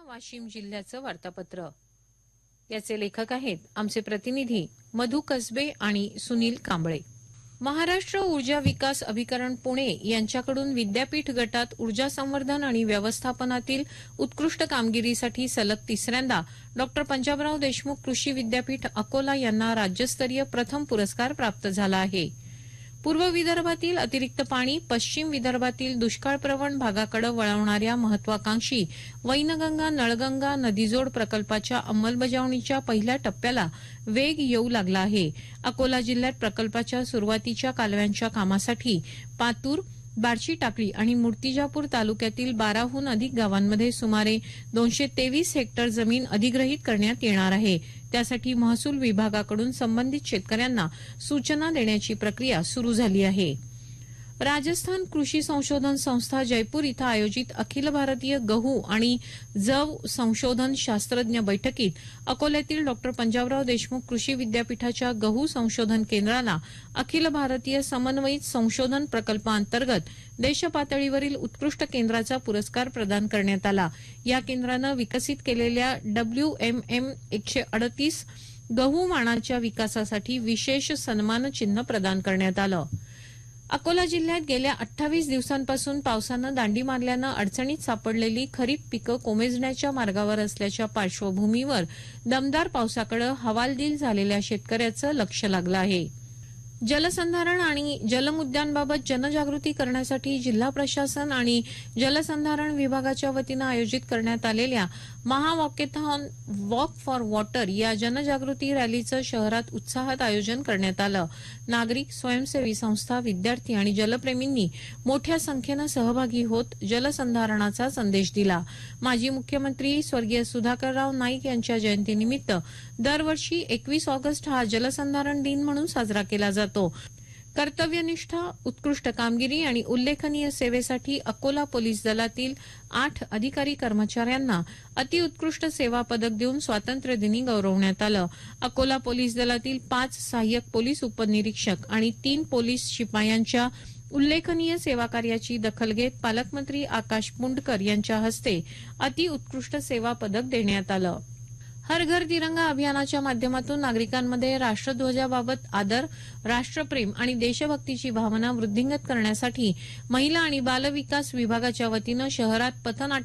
वाशिम जिल्ह्याचं वार्तापत्र. याचे लेखक आहेत आमचे प्रतिनिधी मधु कसबे आणि सुनील कांबळे. महाराष्ट्र ऊर्जा विकास अभिकरण पुणे यांच्याकडून विद्यापीठ गटात ऊर्जा संवर्धन आणि व्यवस्थापनातील उत्कृष्ट कामगिरीसाठी सलग तिसऱ्यांदा डॉ. पंजाबराव देशमुख कृषी विद्यापीठ अकोला यांना राज्यस्तरीय प्रथम पुरस्कार प्राप्त झाला आहे. पूर्व विदर्भातील अतिरिक्त पाणी पश्चिम विदर्भातील दुष्काळप्रवण भागाकडे वळवणाऱ्या महत्वाकांक्षी वैनगंगा नळगंगा नदीजोड प्रकल्पाच्या अंमलबजावणीच्या पहिल्या टप्प्याला वेग येऊ लागला आहे. अकोला जिल्ह्यात प्रकल्पाच्या सुरुवातीच्या कालव्यांच्या कामासाठी पातूर, बार्शी टाकळी आणि मूर्तिजापूर तालुक्यातील 12हून अधिक गावांमध्ये सुमारे 223 हेक्टर जमीन अधिग्रहित करण्यात येणार आहे. त्यासाठी महसूल विभागाकडून संबंधित शेतकऱ्यांना सूचना देण्याची प्रक्रिया सुरू झाली आहे. राजस्थान कृषी संशोधन संस्था जयपूर इथं आयोजित अखिल भारतीय गहू आणि जव संशोधन शास्त्रज्ञ बैठकीत अकोल्यातील डॉ. पंजाबराव देशमुख कृषी विद्यापीठाच्या गहू संशोधन केंद्राला अखिल भारतीय समन्वयित संशोधन प्रकल्पांतर्गत देशपातळीवरील उत्कृष्ट केंद्राचा पुरस्कार प्रदान करण्यात आला. या केंद्रानं विकसित केलेल्या WMM 138 गहू वाणाच्या विकासासाठी विशेष सन्मान चिन्ह प्रदान करण्यात आलं. अकोला जिल्ह्यात गेल्या 28 दिवसांपासून पावसानं दांडी मारल्यानं अडचणीत सापडलेली खरीप पिकं कोमेजण्याच्या मार्गावर असल्याच्या पार्श्वभूमीवर दमदार पावसाकडे हवालदिल झालेल्या शेतकऱ्याचं लक्ष लागलं आहे. जलसंधारण आणि जलमुद्द्यांबाबत जनजागृती करण्यासाठी जिल्हा प्रशासन आणि जलसंधारण विभागाच्या वतीनं आयोजित करण्यात आलेल्या महावॉकेथॉन वॉक फॉर वॉटर या जनजागृती रॅलीचं शहरात उत्साहात आयोजन करण्यात आलं. नागरिक, स्वयंसेवी संस्था, विद्यार्थी आणि जलप्रेमींनी मोठ्या संख्येनं सहभागी होत जलसंधारणाचा संदेश दिला. माजी मुख्यमंत्री स्वर्गीय सुधाकरराव नाईक यांच्या जयंतीनिमित्त दरवर्षी 21 ऑगस्ट हा जलसंधारण दिन म्हणून साजरा केला जातो. कर्तव्यनिष्ठा, उत्कृष्ट कामगिरी आणि उल्लेखनीय सेवेसाठी अकोला पोलीस दलातील 8 अधिकारी कर्मचाऱ्यांना अतिउत्कृष्ट सेवा पदक देऊन स्वातंत्र्यदिनी गौरवण्यात आलं. अकोला पोलीस दलातील 5 सहाय्यक पोलीस उपनिरीक्षक आणि 3 पोलीस शिपायांच्या उल्लेखनीय सेवाकार्याची दखल घेत पालकमंत्री आकाश पुंडकर यांच्या हस्ते अतिउत्कृष्ट सेवा पदक देण्यात आलं. हर घर तिरंगा अभियानाच्या माध्यमातून नागरिकांमध्ये राष्ट्रध्वजाबाबत आदर, राष्ट्रप्रेम आणि देशभक्तीची भावना वृद्धिंगत करण्यासाठी महिला आणि बालविकास विभागाच्या वतीनं शहरात पथनाट्य